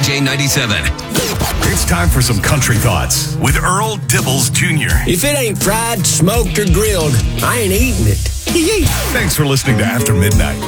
CJ97. It's time for some country thoughts with Earl Dibbles Jr. If it ain't fried, smoked, or grilled, I ain't eating it. Thanks for listening to After Midnight.